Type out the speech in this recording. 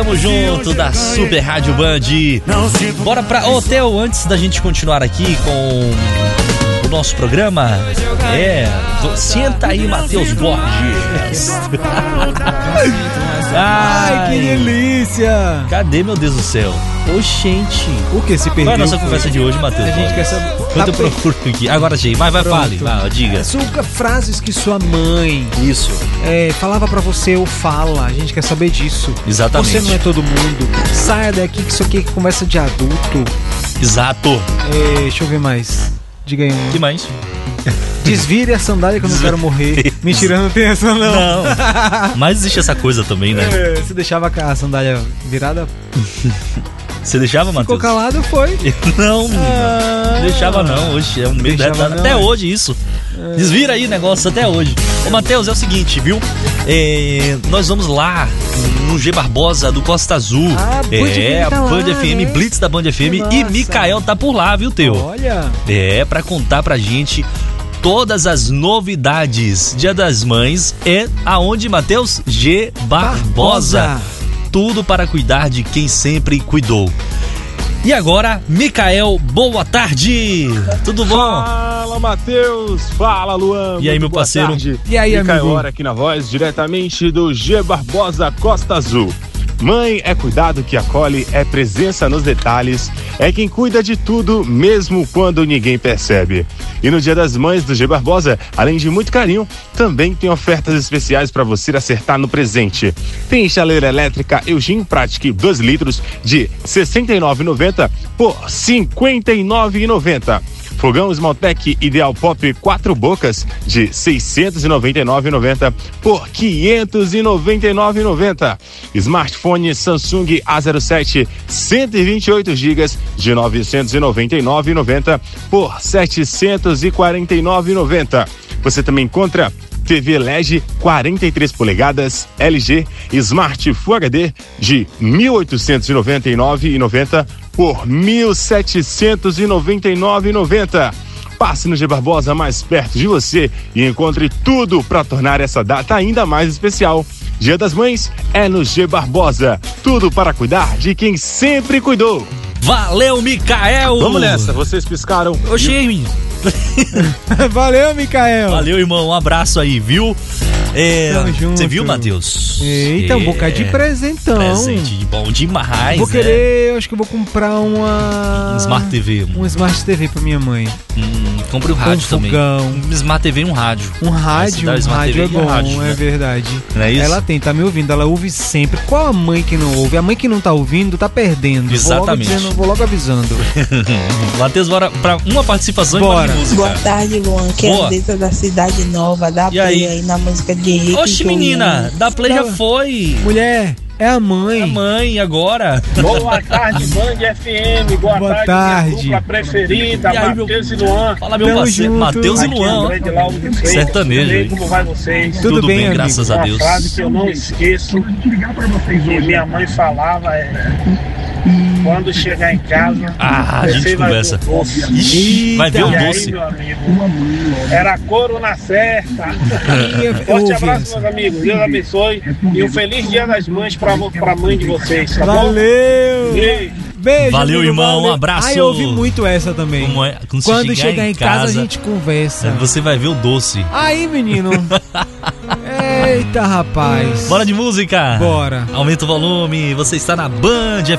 Tamo junto da Super Rádio Band. Bora pra hotel antes da gente continuar aqui com o nosso programa. Senta aí, Matheus Borges. Ai, que delícia! Cadê, meu Deus do céu? Oxente. O que se perdeu? Qual é a nossa conversa de hoje, Matheus? A gente quer saber. Quanto eu procuro aqui. Agora, gente, vai, fale. Vai, diga. Frases que sua mãe falava pra você ou fala. A gente quer saber disso. Exatamente. Você não é todo mundo. Saia daqui que isso aqui é conversa de adulto. Exato. Deixa eu ver mais. Diga aí. Que mais? Desvire a sandália que eu não quero morrer. Mentira, não tem essa não. Mas existe essa coisa também, né? Você deixava a sandália virada? Você deixava, Matheus? Ficou calado, foi? Não, deixava não. Oxe, é um medo até hoje isso. Desvira aí o negócio até hoje. Ô, Matheus, é o seguinte, viu? Nós vamos lá no G Barbosa do Costa Azul. A Band FM, né? Blitz da Band FM. E Mikael tá por lá, viu, Teu? Olha. Pra contar pra gente todas as novidades. Dia das Mães é aonde, Matheus? G Barbosa. Tudo para cuidar de quem sempre cuidou. E agora, Mikael, boa tarde! Tudo bom? Fala, Matheus! Fala, Luan! E aí, meu parceiro? Tarde. E aí, Mikael amigo? aqui na voz, diretamente do G Barbosa Costa Azul. Mãe é cuidado que acolhe, é presença nos detalhes, é quem cuida de tudo, mesmo quando ninguém percebe. E no Dia das Mães do G Barbosa, além de muito carinho, também tem ofertas especiais para você acertar no presente. Tem chaleira elétrica Eugene Pratic 2 litros de R$ 69,90 por R$ 59,90. Fogão Smaltec Ideal Pop 4 bocas de R$ 699,90 por R$ 599,90. Smartphone Samsung A07 128 GB de R$ 999,90 por R$ 749,90. Você também encontra TV LED 43 polegadas LG Smart Full HD de R$ 1.899,90 por R$ 1.799,90. Passe no G Barbosa mais perto de você e encontre tudo para tornar essa data ainda mais especial. Dia das Mães é no G Barbosa. Tudo para cuidar de quem sempre cuidou. Valeu, Mikael! Vamos nessa, vocês piscaram. Oxê, Valeu, Mikael! valeu, irmão, um abraço aí, viu? Tamo junto. Você viu, Matheus? Eita, um bocado de presentão. Presente bom demais, Vou querer, acho que eu vou comprar uma... Smart TV. Um Smart TV pra minha mãe. Compre o rádio também. fogão. Um Smart TV e um rádio. Um rádio, Dá um Smart rádio é TV e bom, rádio, né? é verdade. Não é isso? Ela tá me ouvindo, ela ouve sempre. Qual a mãe que não ouve? A mãe que não tá ouvindo tá perdendo. Exatamente. Vou logo avisando. Matheus, bora pra uma participação e Bora. uma música. Boa tarde, Luan, que é Boa. a Andressa da Cidade Nova, da E aí? Play aí na música de Henrique. Oxe, menina, da Play já foi. Mulher, é a mãe. A mãe, agora. Boa tarde, Band FM. Boa tarde. Minha dupla preferida, E aí, meu- Matheus e Luan. Fala, meu Tamo parceiro. junto. Matheus e Aqui é Luan. André de Lauro de Freitas. Sertanejo, hein? Como vai vocês? Tudo bem, amigo? graças a Uma Deus. frase que eu não esqueço, que minha mãe falava quando chegar em casa, Ah, a gente você vai conversa. ver o doce. Ixi, vai ver o E aí, doce. meu amigo, era couro na certa. Eu Forte ouvi abraço, essa. meus amigos. Deus abençoe. E um feliz Dia das Mães pra mãe de vocês, tá bom? Valeu! Beijo. Beijo, Valeu, amigo, irmão, valeu. um abraço. Ai, eu ouvi muito essa também. Como é? Quando Quando você chegar em casa, a gente conversa. você vai ver o doce. Aí, menino. Eita, rapaz. Bora de música. Bora. Aumenta o volume. Você está na Band